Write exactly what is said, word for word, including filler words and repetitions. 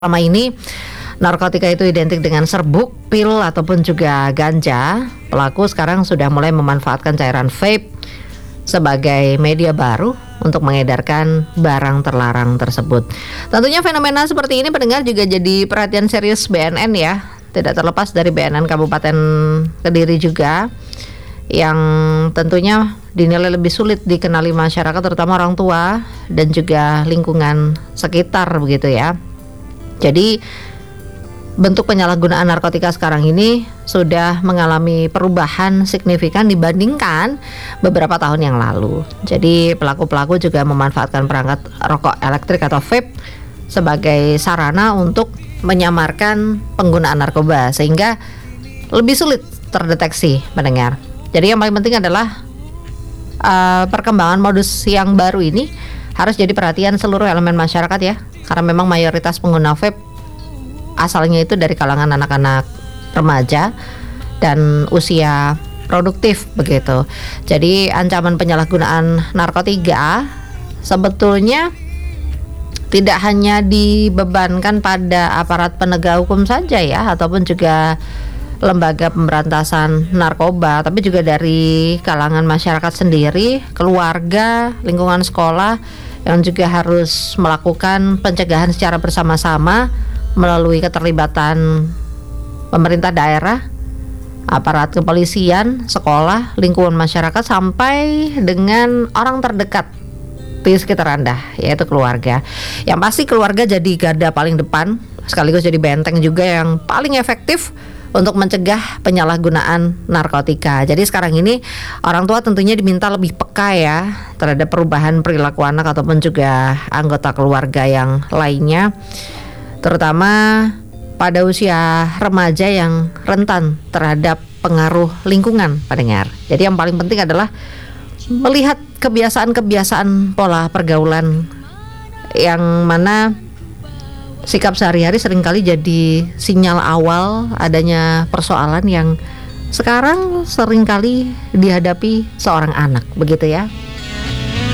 Selama ini narkotika itu identik dengan serbuk, pil ataupun juga ganja. Pelaku sekarang sudah mulai memanfaatkan cairan vape sebagai media baru untuk mengedarkan barang terlarang tersebut. Tentunya fenomena seperti ini pendengar juga jadi perhatian serius B N N ya. Tidak terlepas dari B N N Kabupaten Kediri juga, yang tentunya dinilai lebih sulit dikenali masyarakat, terutama orang tua dan juga lingkungan sekitar begitu ya. Jadi bentuk penyalahgunaan narkotika sekarang ini sudah mengalami perubahan signifikan dibandingkan beberapa tahun yang lalu. Jadi pelaku-pelaku juga memanfaatkan perangkat rokok elektrik atau vape sebagai sarana untuk menyamarkan penggunaan narkoba sehingga lebih sulit terdeteksi pendengar. Jadi yang paling penting adalah uh, perkembangan modus yang baru ini harus jadi perhatian seluruh elemen masyarakat ya, karena memang mayoritas pengguna vape asalnya itu dari kalangan anak-anak remaja dan usia produktif begitu. Jadi ancaman penyalahgunaan narkotika sebetulnya tidak hanya dibebankan pada aparat penegak hukum saja ya, ataupun juga lembaga pemberantasan narkoba, tapi juga dari kalangan masyarakat sendiri, keluarga, lingkungan sekolah yang juga harus melakukan pencegahan secara bersama-sama melalui keterlibatan pemerintah daerah, aparat kepolisian, sekolah, lingkungan masyarakat sampai dengan orang terdekat di sekitar Anda, yaitu keluarga. Yang pasti keluarga jadi garda paling depan, sekaligus jadi benteng juga yang paling efektif untuk mencegah penyalahgunaan narkotika. Jadi sekarang ini orang tua tentunya diminta lebih peka ya terhadap perubahan perilaku anak ataupun juga anggota keluarga yang lainnya, terutama pada usia remaja yang rentan terhadap pengaruh lingkungan pendengar. Jadi yang paling penting adalah melihat kebiasaan-kebiasaan pola pergaulan yang mana sikap sehari-hari seringkali jadi sinyal awal adanya persoalan yang sekarang seringkali dihadapi seorang anak, begitu ya.